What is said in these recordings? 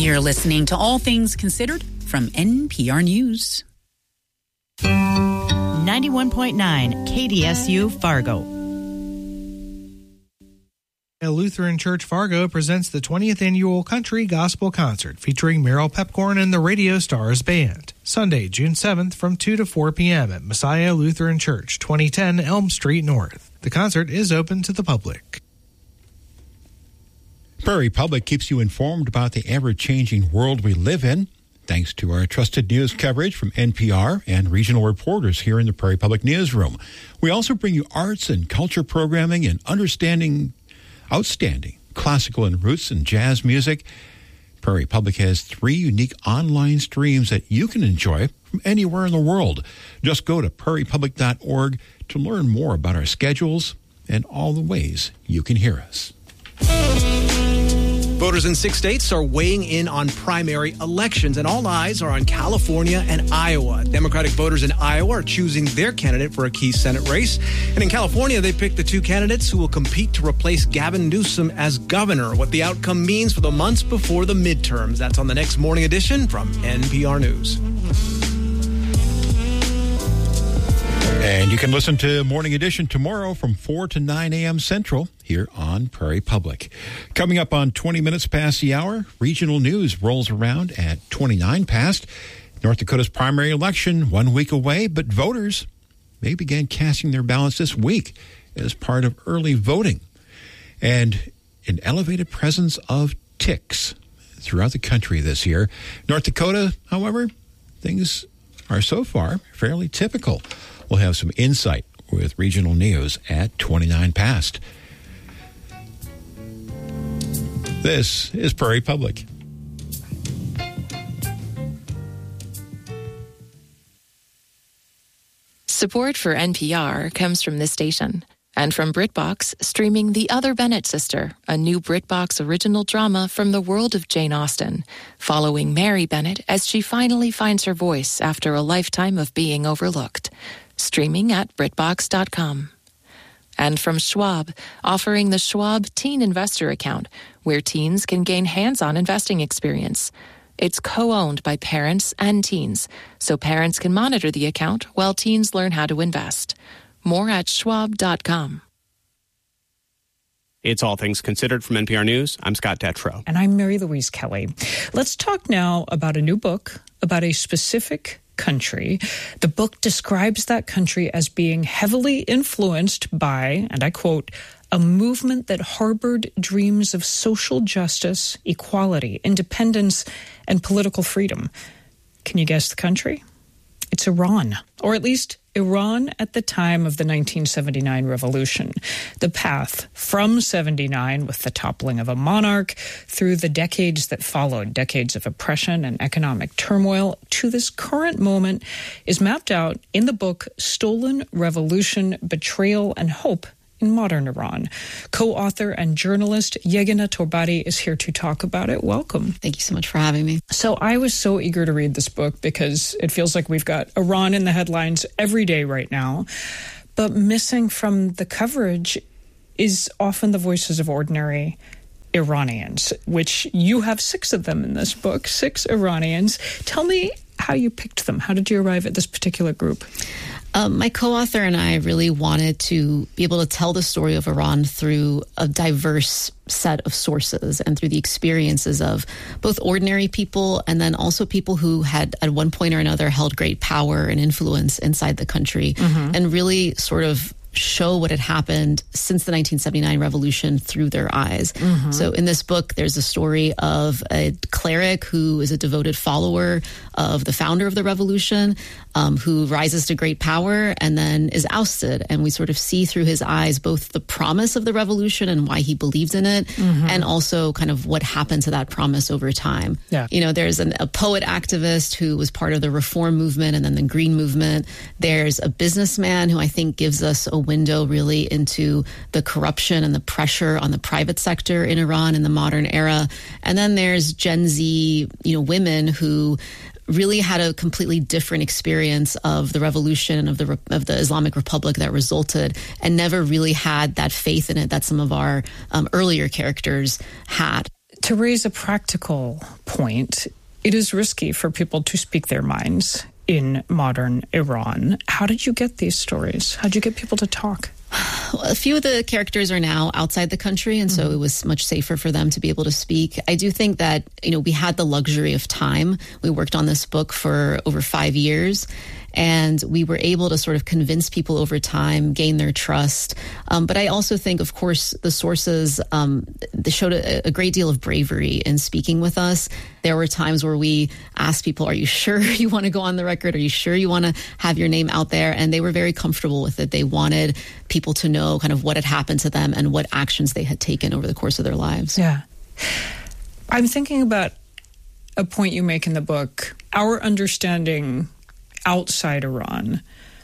You're listening to All Things Considered from NPR News. 91.9 KDSU Fargo. Lutheran Church Fargo presents the 20th Annual Country Gospel Concert featuring Meryl Pepcorn and the Radio Stars Band. Sunday, June 7th from 2 to 4 p.m. at Messiah Lutheran Church, 2010 Elm Street North. The concert is open to the public. Prairie Public keeps you informed about the ever-changing world we live in, thanks to our trusted news coverage from NPR and regional reporters here in the Prairie Public Newsroom. We also bring you arts and culture programming and outstanding classical and roots and jazz music. Prairie Public has 3 unique online streams that you can enjoy from anywhere in the world. Just go to prairiepublic.org to learn more about our schedules and all the ways you can hear us. Voters in 6 states are weighing in on primary elections, and all eyes are on California and Iowa. Democratic voters in Iowa are choosing their candidate for a key Senate race. And in California, they picked the 2 candidates who will compete to replace Gavin Newsom as governor. What the outcome means for the months before the midterms. That's on the next Morning Edition from NPR News. And you can listen to Morning Edition tomorrow from 4 to 9 a.m. Central here on Prairie Public. Coming up on 20 minutes past the hour, regional news rolls around at 29 past. North Dakota's primary election 1 week away, but voters may begin casting their ballots this week as part of early voting. And an elevated presence of ticks throughout the country this year. North Dakota, however, things are so far fairly typical. We'll have some insight with regional news at 29 past. This is Prairie Public. Support for NPR comes from this station and from BritBox, streaming The Other Bennett Sister, a new BritBox original drama from the world of Jane Austen, following Mary Bennett as she finally finds her voice after a lifetime of being overlooked. Streaming at BritBox.com. And from Schwab, offering the Schwab Teen Investor Account, where teens can gain hands-on investing experience. It's co-owned by parents and teens, so parents can monitor the account while teens learn how to invest. More at Schwab.com. It's All Things Considered from NPR News. I'm Scott Detrow. And I'm Mary Louise Kelly. Let's talk now about a new book about a specific country. The book describes that country as being heavily influenced by, and I quote, a movement that harbored dreams of social justice, equality, independence, and political freedom. Can you guess the country? It's Iran, or at least Iran at the time of the 1979 revolution. The path from 79, with the toppling of a monarch, through the decades that followed, decades of oppression and economic turmoil, to this current moment is mapped out in the book Stolen Revolution, Betrayal, and Hope in Modern Iran. Co-author and journalist Yegina Torbati is here to talk about it. Welcome. Thank you so much for having me. So I was so eager to read this book because it feels like we've got Iran in the headlines every day right now. But missing from the coverage is often the voices of ordinary Iranians, which you have 6 of them in this book, 6 Iranians. Tell me how you picked them. How did you arrive at this particular group? My co-author and I really wanted to be able to tell the story of Iran through a diverse set of sources and through the experiences of both ordinary people and then also people who had at one point or another held great power and influence inside the country, and really sort of show what had happened since the 1979 revolution through their eyes. So in this book, there's a story of a cleric who is a devoted follower of the founder of the revolution, who rises to great power and then is ousted. And we sort of see through his eyes both the promise of the revolution and why he believed in it, and also kind of what happened to that promise over time. You know, there's a poet activist who was part of the reform movement and then the green movement. There's a businessman who I think gives us a window really into the corruption and the pressure on the private sector in Iran in the modern era. And then there's Gen Z, women who really had a completely different experience of the revolution and of the Islamic Republic that resulted, and never really had that faith in it that some of our earlier characters had. To raise a practical point, it is risky for people to speak their minds in modern Iran. How did you get these stories? How did you get people to talk? Well, a few of the characters are now outside the country, and so it was much safer for them to be able to speak. I do think that, we had the luxury of time. We worked on this book for over 5 years, and we were able to sort of convince people over time, gain their trust. But I also think, of course, the sources, they showed a great deal of bravery in speaking with us. There were times where we asked people, are you sure you want to go on the record? Are you sure you want to have your name out there? And they were very comfortable with it. They wanted people to know kind of what had happened to them and what actions they had taken over the course of their lives. Yeah. I'm thinking about a point you make in the book. Our understanding outside Iran,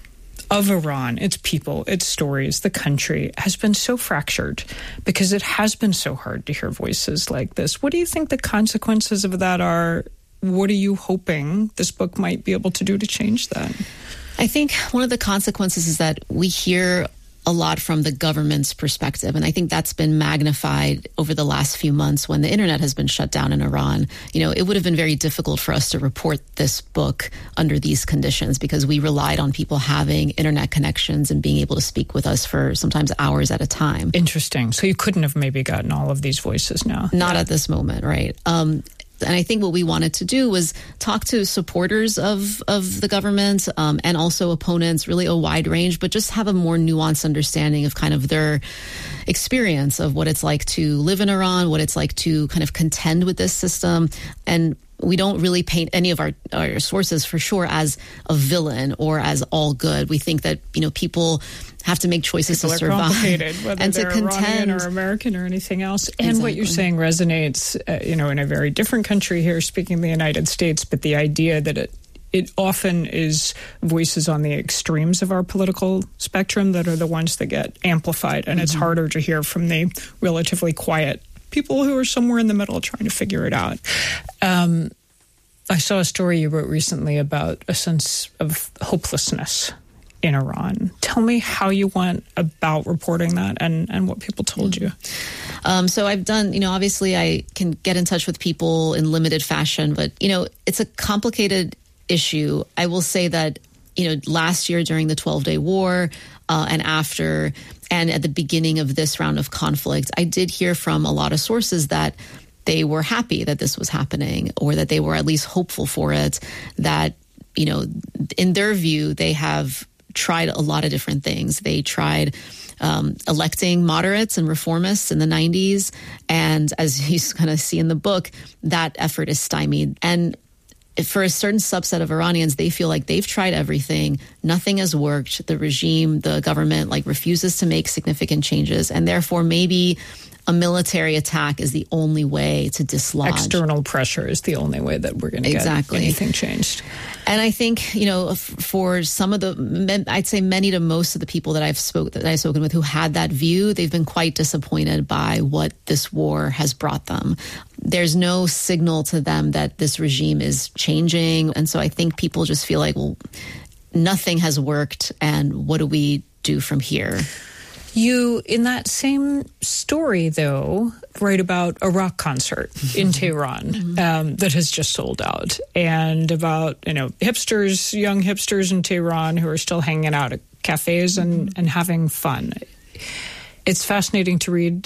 of Iran, its people, its stories, the country, has been so fractured because it has been so hard to hear voices like this. What do you think the consequences of that are? What are you hoping this book might be able to do to change that? I think one of the consequences is that we hear a lot from the government's perspective. And I think that's been magnified over the last few months when the internet has been shut down in Iran. It would have been very difficult for us to report this book under these conditions because we relied on people having internet connections and being able to speak with us for sometimes hours at a time. Interesting. So you couldn't have maybe gotten all of these voices now? Not at this moment, right? And I think what we wanted to do was talk to supporters of the government and also opponents, really a wide range, but just have a more nuanced understanding of kind of their experience of what it's like to live in Iran, what it's like to kind of contend with this system. And we don't really paint any of our sources for sure as a villain or as all good. We think that, people have to make choices people to survive. Complicated, whether and they're to contend. Iranian or American or anything else. And Exactly. What you're saying resonates, in a very different country here, speaking of the United States, but the idea that it often is voices on the extremes of our political spectrum that are the ones that get amplified, and it's harder to hear from the relatively quiet people who are somewhere in the middle trying to figure it out. I saw a story you wrote recently about a sense of hopelessness in Iran. Tell me how you went about reporting that and what people told you. So I've done, obviously I can get in touch with people in limited fashion, but, it's a complicated issue. I will say that, last year during the 12-day war and after, and at the beginning of this round of conflict, I did hear from a lot of sources that they were happy that this was happening, or that they were at least hopeful for it, that, in their view, they have tried a lot of different things. They tried electing moderates and reformists in the 90s. And as you kind of see in the book, that effort is stymied. And for a certain subset of Iranians, they feel like they've tried everything. Nothing has worked. The regime, the government, refuses to make significant changes. And therefore, maybe a military attack is the only way to dislodge. External pressure is the only way that we're going to get anything changed. And I think, for some of I'd say many to most of the people that I've spoken with who had that view, they've been quite disappointed by what this war has brought them. There's no signal to them that this regime is changing. And so I think people just feel like, well, nothing has worked. And what do we do from here? You, in that same story, though, write about a rock concert in Tehran that has just sold out, and about, hipsters, young hipsters in Tehran who are still hanging out at cafes and having fun. It's fascinating to read.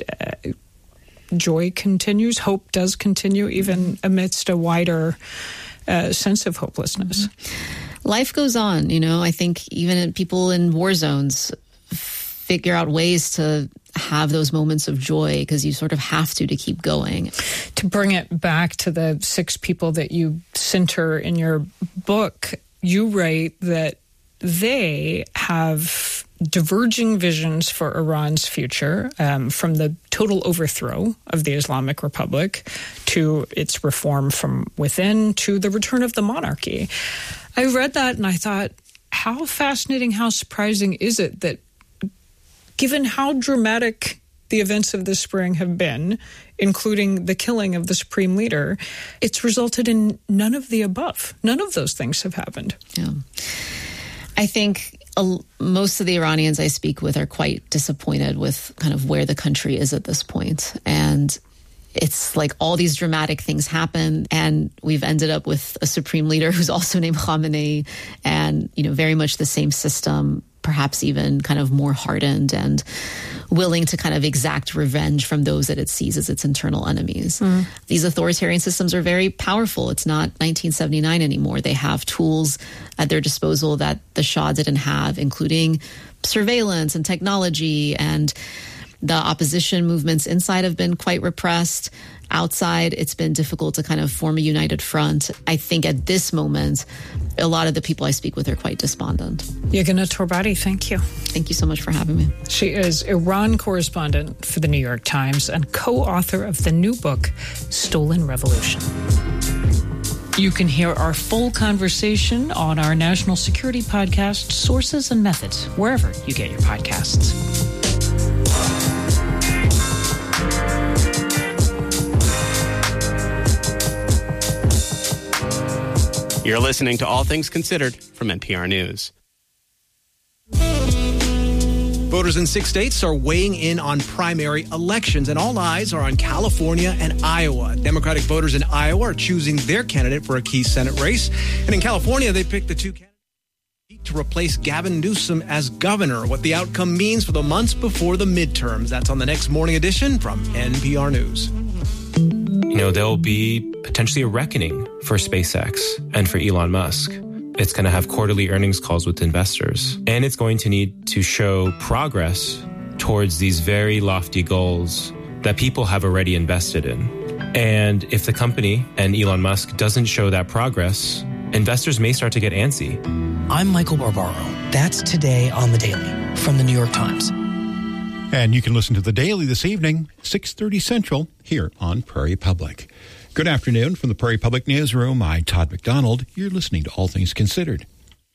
Joy continues, hope does continue, even amidst a wider sense of hopelessness. Life goes on, I think even people in war zones figure out ways to have those moments of joy because you sort of have to keep going. To bring it back to the 6 people that you center in your book, you write that they have diverging visions for Iran's future, from the total overthrow of the Islamic Republic to its reform from within to the return of the monarchy. I read that and I thought, how fascinating, how surprising is it that given how dramatic the events of this spring have been, including the killing of the supreme leader, it's resulted in none of the above. None of those things have happened. Yeah. I think most of the Iranians I speak with are quite disappointed with kind of where the country is at this point. And, it's like all these dramatic things happen, and we've ended up with a supreme leader who's also named Khamenei, and, very much the same system, perhaps even kind of more hardened and willing to kind of exact revenge from those that it sees as its internal enemies. These authoritarian systems are very powerful. It's not 1979 anymore. They have tools at their disposal that the Shah didn't have, including surveillance and technology, and the opposition movements inside have been quite repressed. Outside, it's been difficult to kind of form a united front. I think at this moment, a lot of the people I speak with are quite despondent. Yegana Torbati, thank you. Thank you so much for having me. She is Iran correspondent for the New York Times and co-author of the new book, Stolen Revolution. You can hear our full conversation on our national security podcast, Sources and Methods, wherever you get your podcasts. You're listening to All Things Considered from NPR News. Voters in 6 states are weighing in on primary elections, and all eyes are on California and Iowa. Democratic voters in Iowa are choosing their candidate for a key Senate race. And in California, they picked the two candidates to replace Gavin Newsom as governor. What the outcome means for the months before the midterms. That's on the next Morning Edition from NPR News. There'll be potentially a reckoning for SpaceX and for Elon Musk. It's going to have quarterly earnings calls with investors, and it's going to need to show progress towards these very lofty goals that people have already invested in. And if the company and Elon Musk doesn't show that progress, investors may start to get antsy. I'm Michael Barbaro. That's Today on the Daily from the New York Times. And you can listen to The Daily this evening, 6:30 Central, here on Prairie Public. Good afternoon from the Prairie Public Newsroom. I'm Todd McDonald. You're listening to All Things Considered.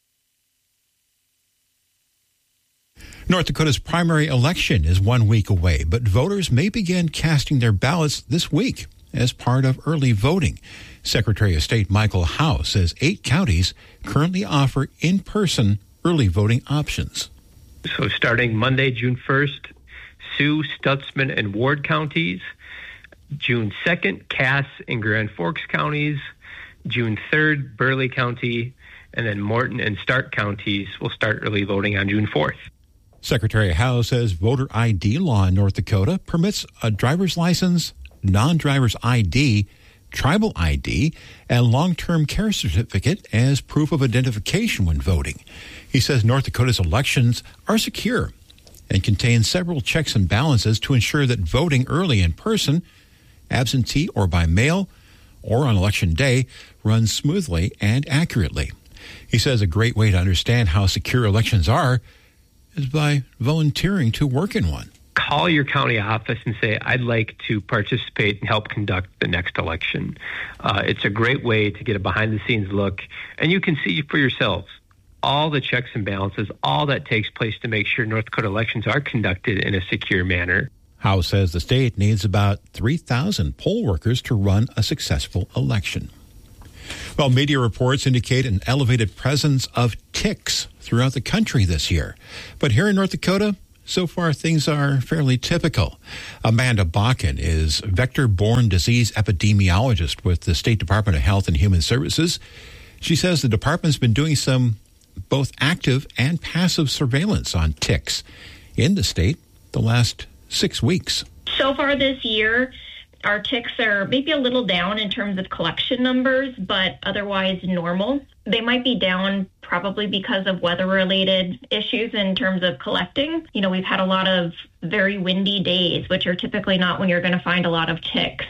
North Dakota's primary election is 1 week away, but voters may begin casting their ballots this week as part of early voting. Secretary of State Michael Howe says 8 counties currently offer in-person early voting options. So starting Monday, June 1st, Sioux, Stutzman, and Ward counties. June 2nd, Cass and Grand Forks counties. June 3rd, Burleigh County. And then Morton and Stark counties will start early voting on June 4th. Secretary Howe says voter ID law in North Dakota permits a driver's license, non-driver's ID, tribal ID, and long-term care certificate as proof of identification when voting. He says North Dakota's elections are secure and contain several checks and balances to ensure that voting early in person, absentee or by mail, or on election day runs smoothly and accurately. He says a great way to understand how secure elections are is by volunteering to work in one. Call your county office and say, I'd like to participate and help conduct the next election. It's a great way to get a behind-the-scenes look, and you can see for yourselves all the checks and balances, all that takes place to make sure North Dakota elections are conducted in a secure manner. Howe says the state needs about 3,000 poll workers to run a successful election. Well, media reports indicate an elevated presence of ticks throughout the country this year. But here in North Dakota, so far things are fairly typical. Amanda Bakken is vector-borne disease epidemiologist with the State Department of Health and Human Services. She says the department's been doing some both active and passive surveillance on ticks in the state the last 6 weeks. So far this year, our ticks are maybe a little down in terms of collection numbers, but otherwise normal. They might be down probably because of weather-related issues in terms of collecting. We've had a lot of very windy days, which are typically not when you're going to find a lot of ticks,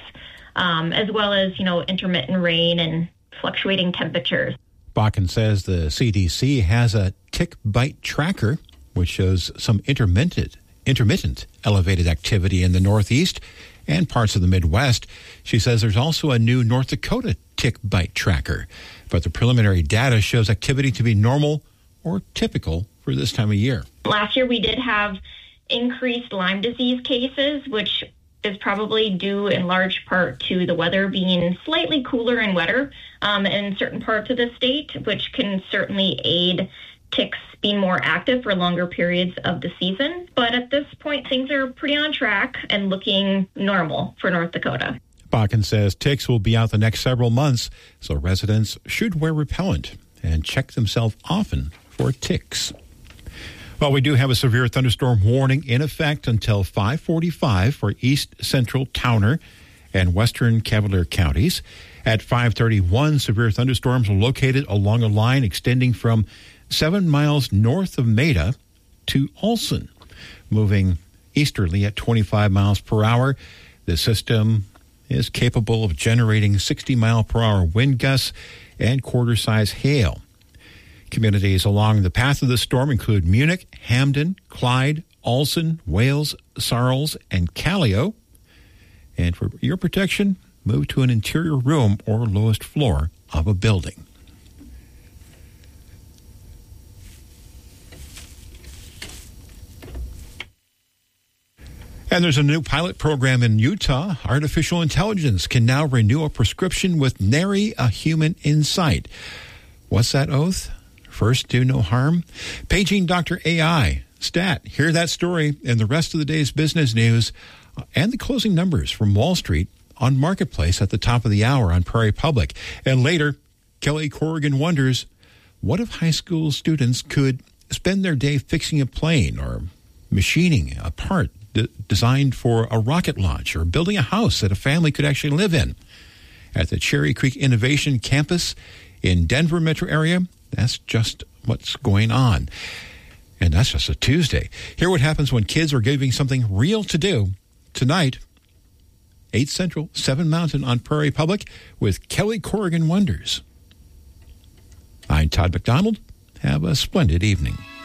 as well as, intermittent rain and fluctuating temperatures. Bakken says the CDC has a tick bite tracker, which shows some intermittent elevated activity in the Northeast and parts of the Midwest. She says there's also a new North Dakota tick bite tracker, but the preliminary data shows activity to be normal or typical for this time of year. Last year we did have increased Lyme disease cases, which is probably due in large part to the weather being slightly cooler and wetter in certain parts of the state, which can certainly aid ticks being more active for longer periods of the season. But at this point, things are pretty on track and looking normal for North Dakota. Bakken says ticks will be out the next several months, so residents should wear repellent and check themselves often for ticks. Well, we do have a severe thunderstorm warning in effect until 5:45 for east central Towner and western Cavalier counties. At 5:31, severe thunderstorms are located along a line extending from 7 miles north of Maida to Olson, moving easterly at 25 miles per hour. The system is capable of generating 60-mile-per-hour wind gusts and quarter-size hail. Communities along the path of the storm include Munich, Hamden, Clyde, Olson, Wales, Sarles, and Callio. And for your protection, move to an interior room or lowest floor of a building. And there's a new pilot program in Utah. Artificial intelligence can now renew a prescription with nary a human in sight. What's that oath? First, do no harm. Paging Dr. AI. Stat. Hear that story and the rest of the day's business news and the closing numbers from Wall Street on Marketplace at the top of the hour on Prairie Public. And later, Kelly Corrigan wonders, what if high school students could spend their day fixing a plane or machining a part designed for a rocket launch or building a house that a family could actually live in? At the Cherry Creek Innovation Campus in Denver metro area, that's just what's going on. And that's just a Tuesday. Hear what happens when kids are giving something real to do tonight, 8 Central, 7 Mountain on Prairie Public with Kelly Corrigan Wonders. I'm Todd McDonald. Have a splendid evening.